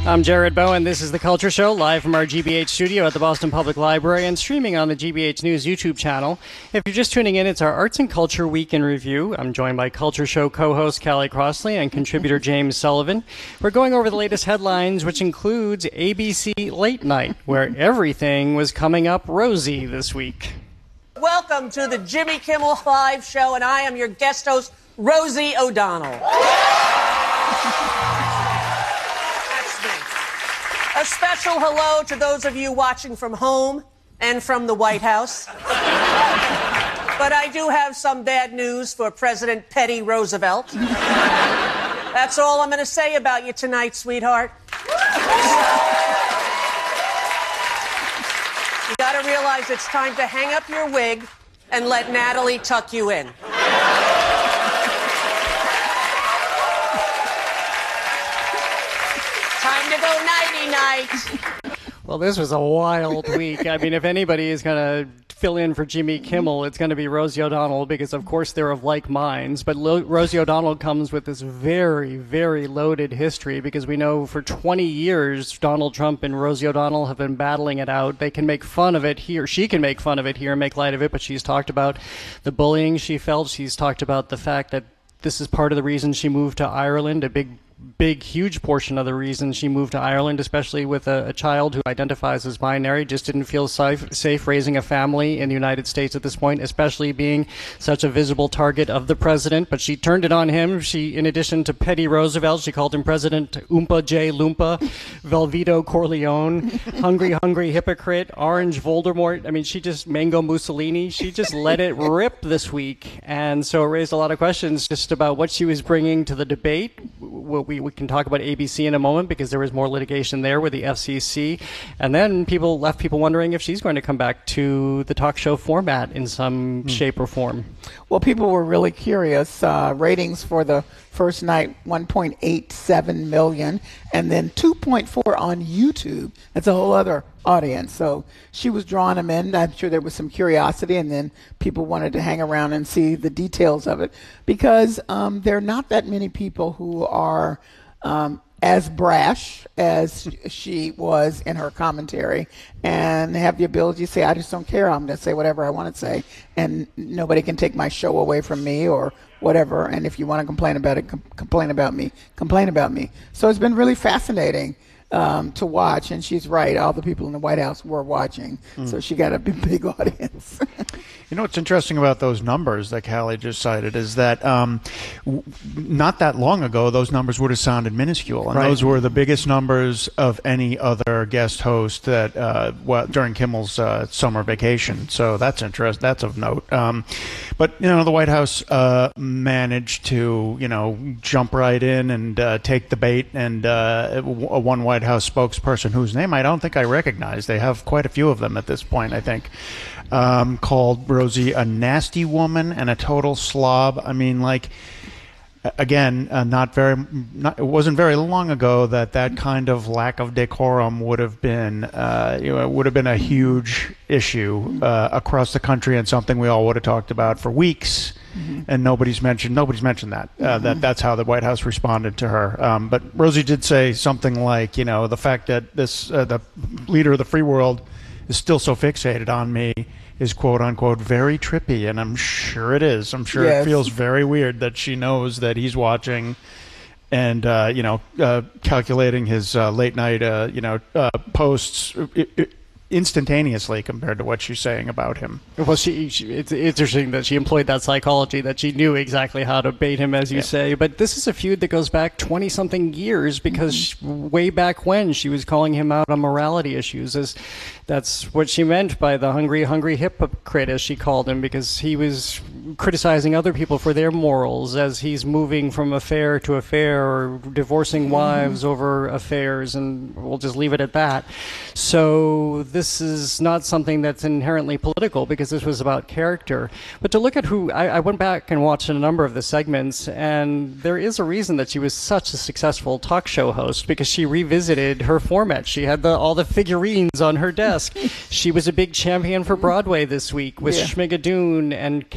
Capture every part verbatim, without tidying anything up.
I'm Jared Bowen. This is The Culture Show, live from our G B H studio at the Boston Public Library and streaming on the G B H News YouTube channel. If you're just tuning in, it's our Arts and Culture Week in Review. I'm joined by Culture Show co-host Callie Crossley and contributor James Sullivan. We're going over the latest headlines, which includes A B C Late Night, where everything was coming up rosy this week. Welcome to the Jimmy Kimmel Live show, and I am your guest host, Rosie O'Donnell. A special hello to those of you watching from home and from the White House. But I do have some bad news for President Petty Roosevelt. That's all I'm going to say about you tonight, sweetheart. You got to realize it's time to hang up your wig and let Natalie tuck you in. Time to go nighty-night. Well, this was a wild week. I mean, if anybody is going to fill in for Jimmy Kimmel, it's going to be Rosie O'Donnell because, of course, they're of like minds. But Lo- Rosie O'Donnell comes with this very, very loaded history because we know for twenty years Donald Trump and Rosie O'Donnell have been battling it out. They can make fun of it here. She can make fun of it here and make light of it, but she's talked about the bullying she felt. She's talked about the fact that this is part of the reason she moved to Ireland, a big big, huge portion of the reason she moved to Ireland, especially with a, a child who identifies as binary, just didn't feel safe, safe raising a family in the United States at this point, especially being such a visible target of the president. But she turned it on him. She, in addition to Petty Roosevelt, she called him President Oompa J. Loompa, Velveto Corleone, Hungry, Hungry Hypocrite, Orange Voldemort. I mean, she just, Mango Mussolini, she just let it rip this week. And so it raised a lot of questions just about what she was bringing to the debate. We, we can talk about A B C in a moment because there was more litigation there with the F C C. And then people left people wondering if she's going to come back to the talk show format in some mm. shape or form. Well, people were really curious. Uh, ratings for the first night, one point eight seven million, and then two point four on YouTube. That's a whole other audience. So she was drawing them in. I'm sure there was some curiosity, and then people wanted to hang around and see the details of it because um, there are not that many people who are um, as brash as she was in her commentary and have the ability to say, I just don't care. I'm going to say whatever I want to say, and nobody can take my show away from me or whatever. And if you want to complain about it, com- complain about me, complain about me. So it's been really fascinating um, to watch. And she's right. All the people in the White House were watching. Mm. So she got a big, big audience. You know what's interesting about those numbers that Callie just cited is that um, w- not that long ago, those numbers would have sounded minuscule. And right. Those were the biggest numbers of any other guest host that uh, well, during Kimmel's uh, summer vacation. So that's interest. That's of note. Um, but, you know, the White House uh, managed to, you know, jump right in and uh, take the bait. And uh, one White House spokesperson whose name I don't think I recognize. They have quite a few of them at this point, I think. Um, called Rosie a nasty woman and a total slob. I mean, like, again, uh, not very. Not, it wasn't very long ago that that kind of lack of decorum would have been, uh, you know, would have been a huge issue uh, across the country and something we all would have talked about for weeks. Mm-hmm. And nobody's mentioned. Nobody's mentioned that. Uh, mm-hmm. That that's how the White House responded to her. Um, but Rosie did say something like, you know, the fact that this uh, the leader of the free world is still so fixated on me is quote unquote very trippy, and I'm sure it is. I'm sure yes. It feels very weird that she knows that he's watching and uh, you know uh, calculating his uh, late night uh, you know uh, posts it, it, instantaneously compared to what she's saying about him. Well, she, she it's interesting that she employed that psychology, that she knew exactly how to bait him, as you yeah. say. But this is a feud that goes back twenty-something years because mm-hmm. she, way back when she was calling him out on morality issues. As that's what she meant by the hungry, hungry hypocrite, as she called him, because he was criticizing other people for their morals as he's moving from affair to affair or divorcing mm-hmm. wives over affairs, and we'll just leave it at that. So this This is not something that's inherently political because this was about character. But to look at who, I, I went back and watched a number of the segments, and there is a reason that she was such a successful talk show host because she revisited her format. She had the, all the figurines on her desk. She was a big champion for Broadway this week with yeah. Schmigadoon and Katz,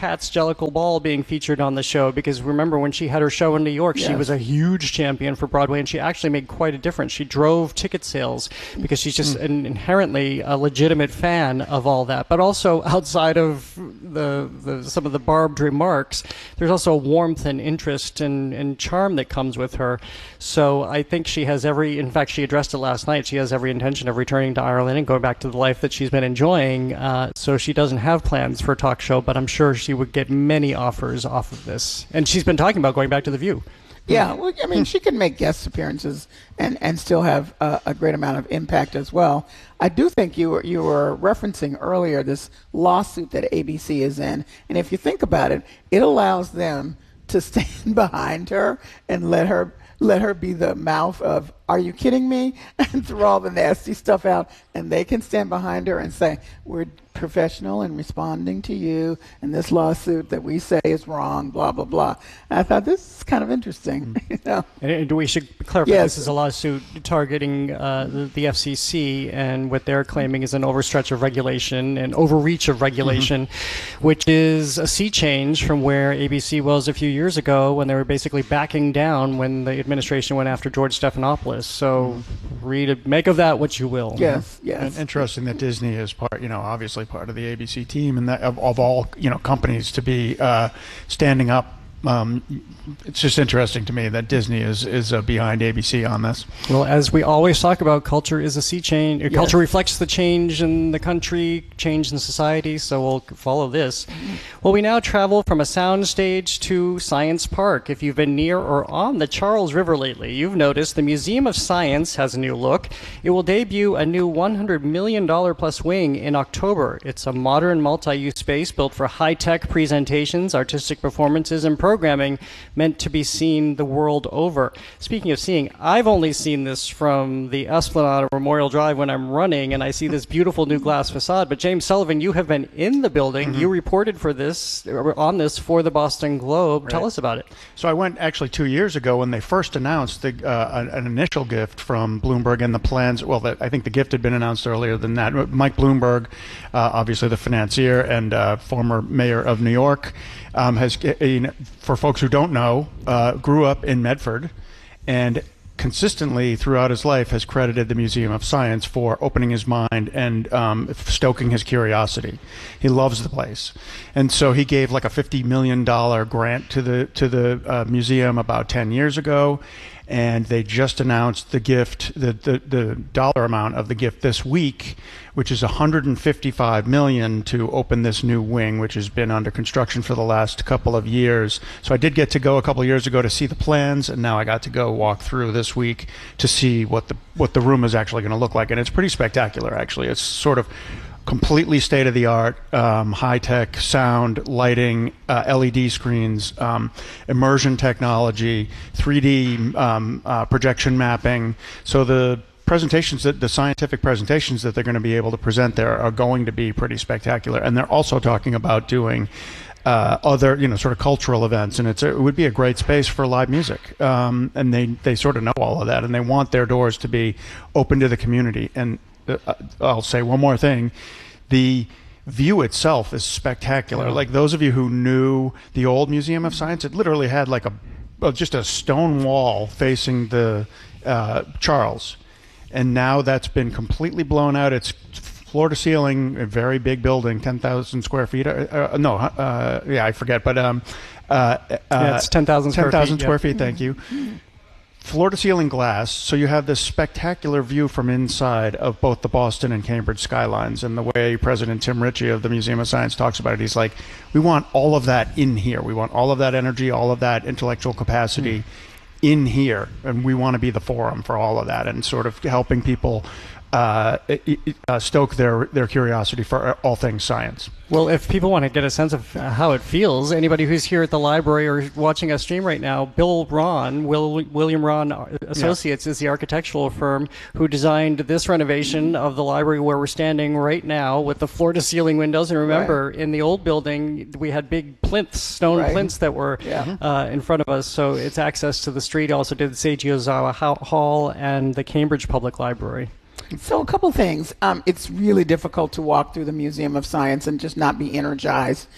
Jellicle Ball being featured on the show, because remember when she had her show in New York, yes. she was a huge champion for Broadway, and she actually made quite a difference. She drove ticket sales because she's just mm. an inherently a legitimate fan of all that. But also outside of the, the some of the barbed remarks, there's also a warmth and interest and, and charm that comes with her. So I think she has every, in fact, she addressed it last night, she has every intention of returning to Ireland and going back to the life that she's been enjoying. Uh, so she doesn't have plans for a talk show, but I'm sure she would get many offers off of this. And she's been talking about going back to The View. Yeah, well, I mean, she can make guest appearances and, and still have a, a great amount of impact as well. I do think you were, you were referencing earlier this lawsuit that A B C is in. And if you think about it, it allows them to stand behind her and let her let her be the mouth of, are you kidding me? And throw all the nasty stuff out. And they can stand behind her and say, we're professional in responding to you and this lawsuit that we say is wrong, blah, blah, blah. And I thought this is kind of interesting. Mm. you know? And we should clarify, yes. this is a lawsuit targeting uh, the, the F C C, and what they're claiming is an overstretch of regulation and overreach of regulation, mm-hmm. which is a sea change from where A B C was a few years ago when they were basically backing down when the administration went after George Stephanopoulos. So mm-hmm. read, make of that what you will. Yes, yes. And interesting that Disney is part, you know, obviously part of the A B C team, and that of, of all, you know, companies to be uh, standing up. Um, it's just interesting to me that Disney is is uh, behind A B C on this. Well, as we always talk about, culture is a sea change. Yes. Culture reflects the change in the country, change in society, so we'll follow this. Mm-hmm. Well, we now travel from a soundstage to Science Park. If you've been near or on the Charles River lately, you've noticed the Museum of Science has a new look. It will debut a new one hundred million dollars plus wing in October. It's a modern multi-use space built for high-tech presentations, artistic performances, and programs. Programming meant to be seen the world over. Speaking of seeing, I've only seen this from the Esplanade or Memorial Drive when I'm running, and I see this beautiful new glass facade. But James Sullivan, you have been in the building. Mm-hmm. You reported for this, on this for the Boston Globe. Right. Tell us about it. So I went actually two years ago when they first announced the, uh, an initial gift from Bloomberg and the plans. Well, the, I think the gift had been announced earlier than that. Mike Bloomberg, uh, obviously the financier and uh, former mayor of New York, um, has, you know, for folks who don't know, uh, grew up in Medford and consistently throughout his life has credited the Museum of Science for opening his mind and um, stoking his curiosity. He loves the place. And so he gave like a fifty million dollars grant to the, to the uh, museum about ten years ago. And they just announced the gift, the, the, the dollar amount of the gift this week, which is one hundred fifty-five million dollars to open this new wing, which has been under construction for the last couple of years. So I did get to go a couple of years ago to see the plans, and now I got to go walk through this week to see what the what the room is actually going to look like. And it's pretty spectacular, actually. It's sort of completely state-of-the-art, um, high-tech sound, lighting, uh, L E D screens, um, immersion technology, three D um, uh, projection mapping. So the presentations, that the scientific presentations that they're going to be able to present there are going to be pretty spectacular. And they're also talking about doing uh, other, you know, sort of cultural events, and it's a, it would be a great space for live music. Um, and they they sort of know all of that, and they want their doors to be open to the community. And Uh, I'll say one more thing. The view itself is spectacular. Yeah. Like those of you who knew the old Museum of Science, it literally had like a well, just a stone wall facing the uh, Charles. And now that's been completely blown out. It's floor to ceiling, a very big building, ten thousand square feet. Uh, uh, no, uh, yeah, I forget. But um, uh, yeah, it's ten thousand square feet. ten thousand square yeah. feet, thank you. Floor-to-ceiling glass, so you have this spectacular view from inside of both the Boston and Cambridge skylines. And the way President Tim Ritchie of the Museum of Science talks about it, he's like, we want all of that in here. We want all of that energy, all of that intellectual capacity mm. in here. And we want to be the forum for all of that and sort of helping people uh, uh, stoke their, their curiosity for all things science. Well, if people want to get a sense of how it feels, anybody who's here at the library or watching us stream right now, Bill Ron, Will, William Ron Associates, yeah. is the architectural firm who designed this renovation of the library where we're standing right now with the floor-to-ceiling windows. And remember, right. in the old building, we had big plinths, stone right. plinths that were yeah. uh, in front of us, so it's access to the street. Also did the Seiji Ozawa Hall and the Cambridge Public Library. So a couple things. Um, it's really difficult to walk through the Museum of Science and just not be energized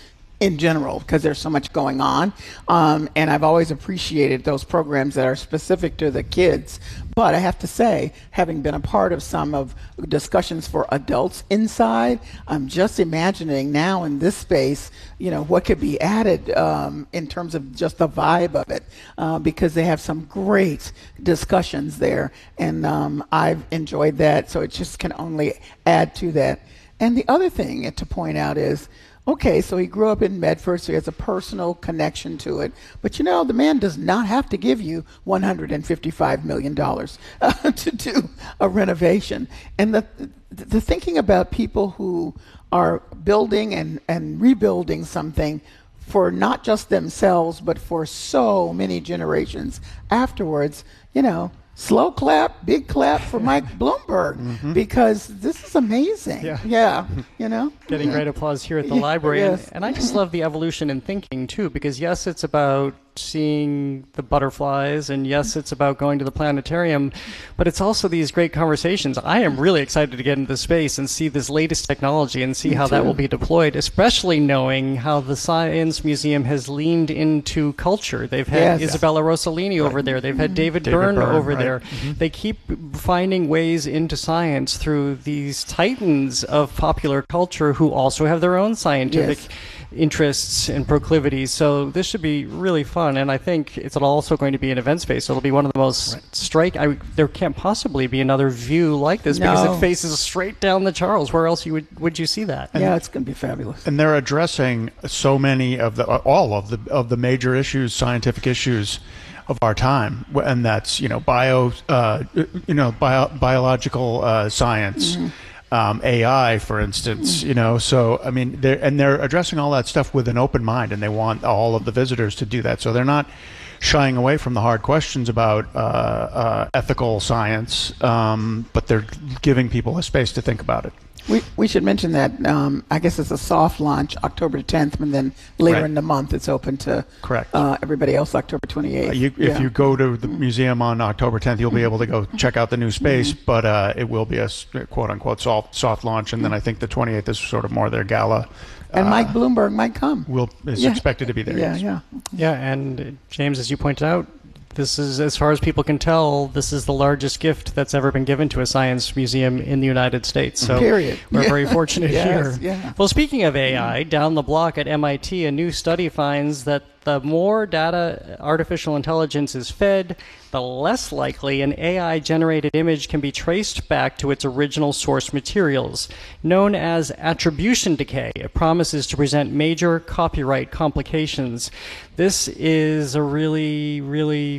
in general, because there's so much going on. Um, and I've always appreciated those programs that are specific to the kids. But I have to say, having been a part of some of discussions for adults inside, I'm just imagining now in this space, you know, what could be added um, in terms of just the vibe of it, uh, because they have some great discussions there. And um, I've enjoyed that, so it just can only add to that. And the other thing to point out is, okay, so he grew up in Medford, so he has a personal connection to it. But you know, the man does not have to give you one hundred fifty-five million dollars uh, to do a renovation. And the, the the thinking about people who are building and, and rebuilding something for not just themselves, but for so many generations afterwards, you know, slow clap, big clap for Mike Bloomberg, mm-hmm. because this is amazing. Yeah, yeah you know? Getting yeah. great applause here at the library. Yes. And, and I just love the evolution in thinking, too, because, yes, it's about seeing the butterflies, and, yes, it's about going to the planetarium, but it's also these great conversations. I am really excited to get into space and see this latest technology and see Me how too. that will be deployed, especially knowing how the Science Museum has leaned into culture. They've had Yes. Isabella Rossellini over there. They've had David, David Byrne, Byrne, over right. there. Mm-hmm. They keep finding ways into science through these titans of popular culture who also have their own scientific Yes. interests and proclivities. So this should be really fun, and I think it's also going to be an event space. So it'll be one of the most right. strike. I, there can't possibly be another view like this No. because it faces straight down the Charles. Where else you would would you see that? And yeah, it's going to be fabulous. And they're addressing so many of the all of the of the major issues, scientific issues of our time, and that's you know bio, uh, you know bio, biological uh, science. Mm-hmm. Um, A I, for instance, you know, so I mean, they're and they're addressing all that stuff with an open mind, and they want all of the visitors to do that. So they're not shying away from the hard questions about uh, uh, ethical science, um, but they're giving people a space to think about it. We we should mention that um, I guess it's a soft launch October tenth, and then later right. in the month it's open to Correct. Uh, everybody else October twenty-eighth. Uh, you, if yeah. you go to the museum on October tenth, you'll be able to go check out the new space, mm-hmm. but uh, it will be a quote unquote soft soft launch, and mm-hmm. then I think the twenty-eighth is sort of more their gala. And uh, Mike Bloomberg might come. Will is yeah. expected to be there. Yeah, yes. yeah, yeah. And uh, James, as you pointed out, this is, as far as people can tell, this is the largest gift that's ever been given to a science museum in the United States. So Period. we're yeah. very fortunate yes, here. Yeah. Well, speaking of A I, down the block at M I T, a new study finds that the more data artificial intelligence is fed, the less likely an A I-generated image can be traced back to its original source materials. Known as attribution decay, it promises to present major copyright complications. This is a really, really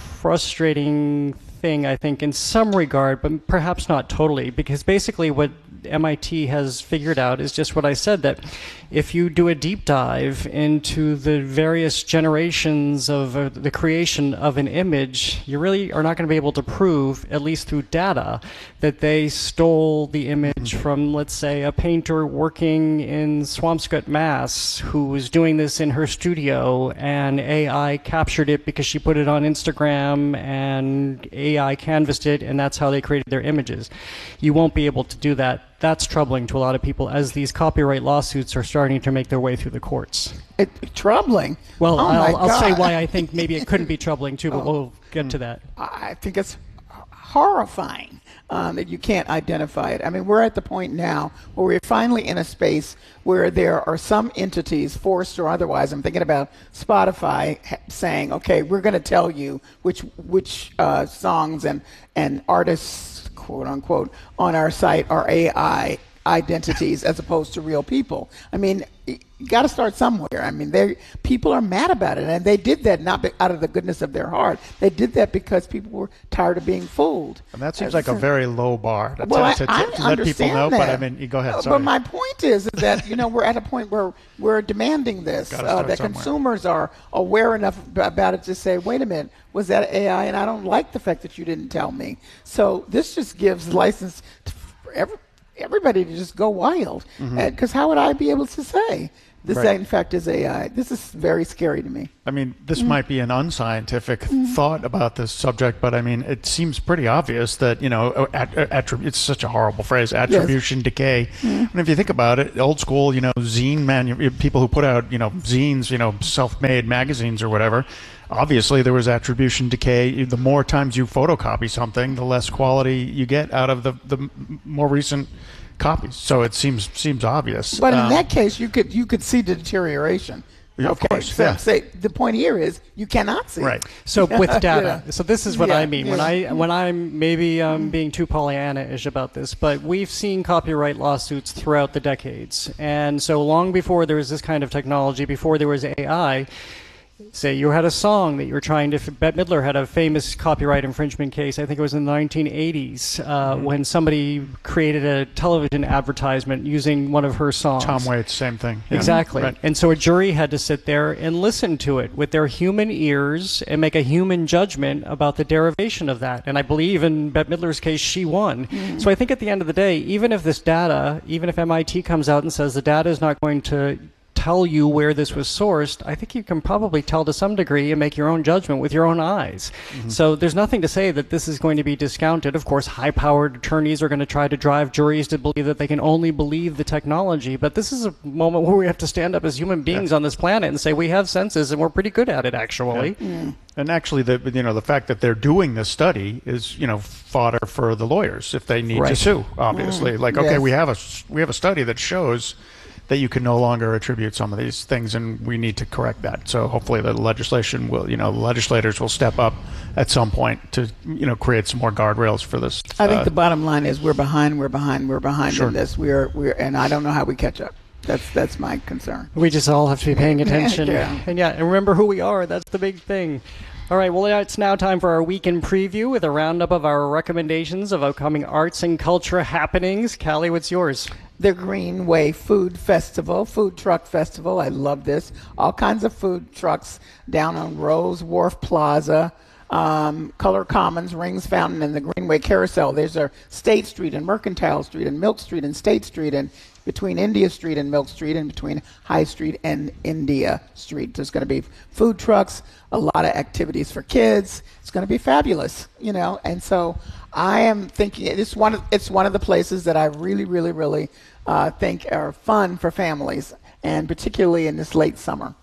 frustrating thing, I think, in some regard, but perhaps not totally, because basically what M I T has figured out is just what I said, that if you do a deep dive into the various generations of uh, the creation of an image, you really are not going to be able to prove, at least through data, that they stole the image from, let's say, a painter working in Swampscott, Mass, who was doing this in her studio, and A I captured it because she put it on Instagram, and A I canvassed it, and that's how they created their images. You won't be able to do that. That's troubling to a lot of people as these copyright lawsuits are starting to make their way through the courts. It, troubling? Well, oh I'll, I'll say God. why I think maybe it couldn't be troubling too, but oh. we'll get to that. I think it's horrifying um, that you can't identify it. I mean, we're at the point now where we're finally in a space where there are some entities, forced or otherwise. I'm thinking about Spotify saying, okay, we're going to tell you which which uh, songs and, and artists, quote unquote, on our site are A I identities as opposed to real people. I mean, you got to start somewhere. I mean, they people are mad about it, and they did that not be, out of the goodness of their heart. They did that because people were tired of being fooled. And that seems like a very low bar to, well, to, to, I, to I let people know. That. But I mean, you go ahead. Sorry. But my point is, is that you know we're at a point where we're demanding this. Uh, that somewhere. Consumers are aware enough about it to say, "Wait a minute, was that A I?" And I don't like the fact that you didn't tell me. So this just gives license to every, everybody to just go wild. Because mm-hmm. how would I be able to say? This, Right. in fact, is A I. This is very scary to me. I mean, this Mm. might be an unscientific thought about this subject, but I mean, it seems pretty obvious that, you know, at, attrib- it's such a horrible phrase, attribution decay. And if you think about it, old school, you know, zine manu- people who put out, you know, zines, you know, self-made magazines or whatever, obviously there was attribution decay. The more times you photocopy something, the less quality you get out of the, the more recent copies. So it seems seems obvious. But in Um, that case, you could you could see the deterioration. Yeah, of okay, course, so yeah. say the point here is you cannot see. Right. So with data, Yeah. so this is what Yeah, I mean when yeah. I when I'm maybe um, being too Pollyanna-ish about this, but we've seen copyright lawsuits throughout the decades, and so long before there was this kind of technology, before there was A I. Say you had a song that you were trying to. Bette Midler had a famous copyright infringement case. I think it was in the nineteen eighties uh, Mm-hmm. when somebody created a television advertisement using one of her songs. Tom Waits, same thing. Yeah. Exactly. Right. And so a jury had to sit there and listen to it with their human ears and make a human judgment about the derivation of that. And I believe in Bette Midler's case, she won. So I think at the end of the day, even if this data, even if M I T comes out and says the data is not going to tell you where this was sourced, I think you can probably tell to some degree and make your own judgment with your own eyes. Mm-hmm. So there's nothing to say that this is going to be discounted. Of course, high-powered attorneys are going to try to drive juries to believe that they can only believe the technology. But this is a moment where we have to stand up as human beings Yeah. on this planet and say we have senses and we're pretty good at it, actually. Yeah. And actually, the you know the fact that they're doing this study is you know fodder for the lawyers if they need to Right. sue. Obviously, like okay, Yes. we have a we have a study that shows that you can no longer attribute some of these things, and we need to correct that. So hopefully, the legislation will you know the legislators will step up at some point to you know create some more guardrails for this. I think uh, the bottom line is we're behind, we're behind, we're behind Sure. in this. We're we're and I don't know how we catch up. That's that's my concern. We just all have to be paying attention. Yeah. And yeah, and remember who we are. That's the big thing. All right, well, it's now time for our weekend preview with a roundup of our recommendations of upcoming arts and culture happenings. Callie, what's yours? The Greenway Food Festival, Food Truck Festival. I love this. All kinds of food trucks down on Rose Wharf Plaza, um, Color Commons, Rings Fountain, and the Greenway Carousel. There's a State Street and Mercantile Street and Milk Street and State Street and between India Street and Milk Street and between High Street and India Street. There's going to be food trucks, a lot of activities for kids. It's going to be fabulous, you know. And so I am thinking it's one of, it's one of the places that I really, really, really uh, think are fun for families, and particularly in this late summer.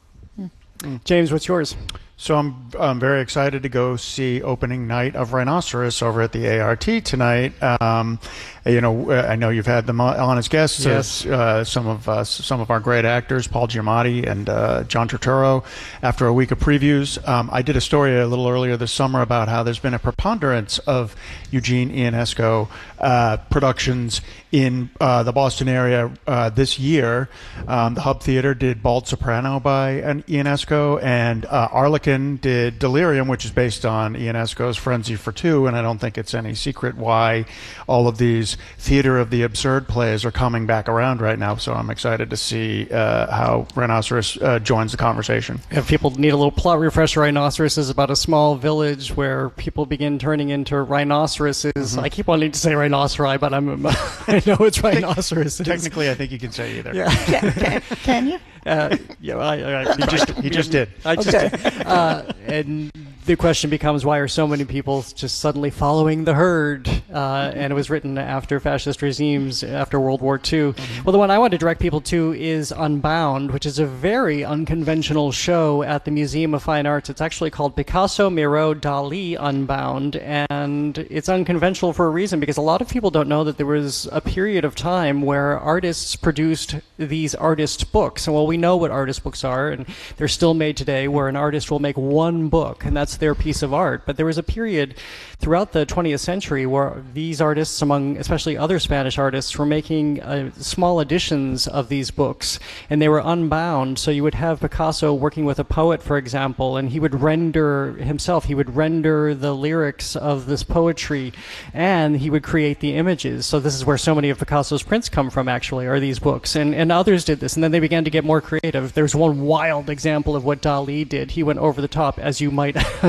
James, what's yours? So I'm, I'm very excited to go see opening night of Rhinoceros over at the A R T tonight. Um, you know, I know you've had them on as guests. Yes. Uh, some of uh, some of our great actors, Paul Giamatti and uh, John Turturro. After a week of previews, um, I did a story a little earlier this summer about how there's been a preponderance of Eugene Ionesco uh, productions in uh, the Boston area uh, this year. Um, the Hub Theater did Bald Soprano by an Ionesco, and uh, Arlequin did Delirium, which is based on Ionesco's Frenzy for Two, and I don't think it's any secret why all of these theater of the absurd plays are coming back around right now. So I'm excited to see uh, how Rhinoceros uh, joins the conversation. If people need a little plot refresher, Rhinoceros is about a small village where people begin turning into rhinoceroses. Mm-hmm. I keep wanting to say rhinoceri, but I'm, I know it's rhinoceroses. Technically, I think you can say either. Yeah. Can, can, can you? Uh, yeah, I, I, He just he just did. I just, Okay. uh, and the question becomes, why are so many people just suddenly following the herd? Uh, and it was written after fascist regimes, after World War Two. Mm-hmm. Well, the one I want to direct people to is Unbound, which is a very unconventional show at the Museum of Fine Arts. It's actually called Picasso, Miro, Dali Unbound, and it's unconventional for a reason, because a lot of people don't know that there was a period of time where artists produced these artist books. And well, we know what artist books are, and they're still made today, where an artist will make one book, and that's their piece of art. But there was a period throughout the twentieth century where these artists, among especially other Spanish artists, were making uh, small editions of these books, and they were unbound. So you would have Picasso working with a poet, for example, and he would render himself, he would render the lyrics of this poetry, and he would create the images. So this is where so many of Picasso's prints come from, actually, are these books. And, and others did this, and then they began to get more creative. There's one wild example of what Dali did. He went over the top, as you might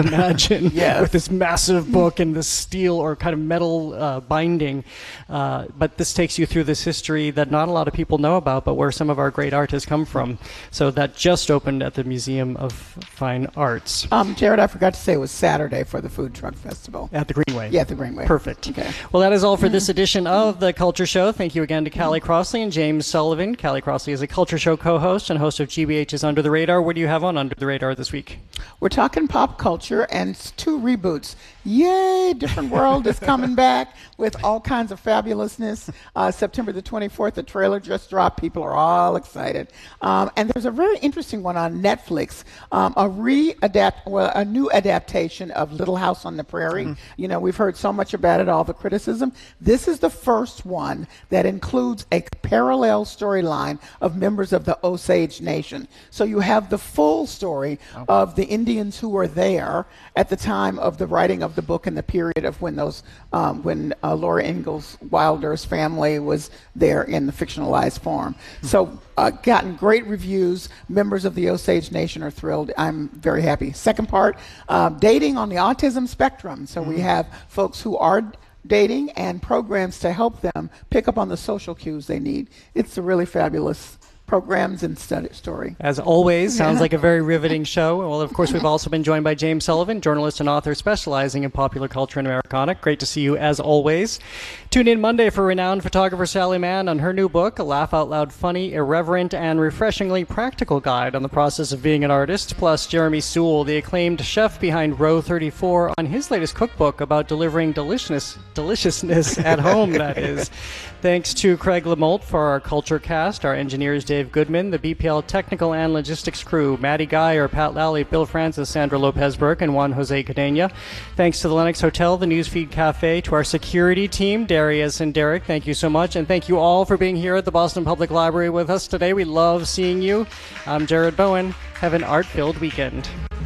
imagine, Yes. with this massive book and this steel or kind of metal uh, binding. Uh, but this takes you through this history that not a lot of people know about, but where some of our great art has come from. So that just opened at the Museum of Fine Arts. Um, Jared, I forgot to say it was Saturday for the Food Truck Festival. At the Greenway. Yeah, at the Greenway. Perfect. Okay. Well, that is all for this edition of The Culture Show. Thank you again to Callie Crossley and James Sullivan. Callie Crossley is a Culture Show co-host and host of G B H's Under the Radar. What do you have on Under the Radar this week? We're talking pop culture and two reboots. Yay! Different World is coming back with all kinds of fabulousness. Uh, September the twenty-fourth, the trailer just dropped. People are all excited. Um, and there's a very interesting one on Netflix, um, a re-adapt, well, a new adaptation of Little House on the Prairie. Mm-hmm. You know, we've heard so much about it, all the criticism. This is the first one that includes a parallel storyline of members of the Osage Nation. So you have the full story oh. of the Indians who were there at the time of the writing of the book and the period of when those, um, when uh, Laura Ingalls Wilder's family was there in the fictionalized form. Mm-hmm. So uh, gotten great reviews. Members of the Osage Nation are thrilled. I'm very happy. Second part, uh, dating on the autism spectrum. So mm-hmm. we have folks who are dating and programs to help them pick up on the social cues they need. It's a really fabulous programs and study story. As always, sounds like a very riveting show. Well, of course, we've also been joined by James Sullivan, journalist and author specializing in popular culture and Americana. Great to see you, as always. Tune in Monday for renowned photographer Sally Mann on her new book, a laugh-out-loud, funny, irreverent, and refreshingly practical guide on the process of being an artist, plus Jeremy Sewell, the acclaimed chef behind Row thirty-four, on his latest cookbook about delivering deliciousness, deliciousness at home, that is. Thanks to Craig Lamolt for our Culture Cast, our engineers Dave Goodman, the B P L technical and logistics crew, Maddie Geyer, Pat Lally, Bill Francis, Sandra Lopez-Burke, and Juan Jose Cadena. Thanks to the Lennox Hotel, the Newsfeed Cafe, to our security team, Darius and Derek. Thank you so much, and thank you all for being here at the Boston Public Library with us today. We love seeing you. I'm Jared Bowen. Have an art-filled weekend.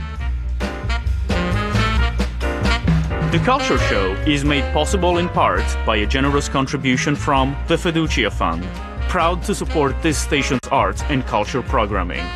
The Culture Show is made possible in part by a generous contribution from the Fiducia Fund, proud to support this station's arts and culture programming.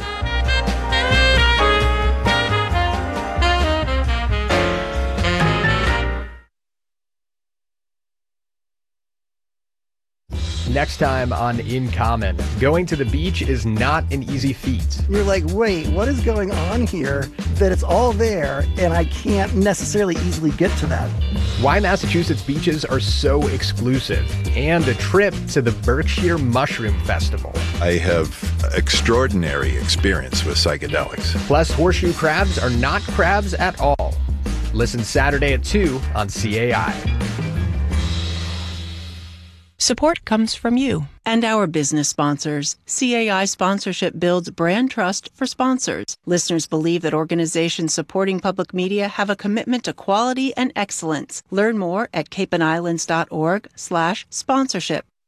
Next time on In Common, going to the beach is not an easy feat. You're like, wait, what is going on here? That it's all there, and I can't necessarily easily get to that. Why Massachusetts beaches are so exclusive, and a trip to the Berkshire Mushroom Festival. I have extraordinary experience with psychedelics. Plus, horseshoe crabs are not crabs at all. Listen Saturday at two on C A I. Support comes from you and our business sponsors. C A I sponsorship builds brand trust for sponsors. Listeners believe that organizations supporting public media have a commitment to quality and excellence. Learn more at cape and islands dot org slash sponsorship.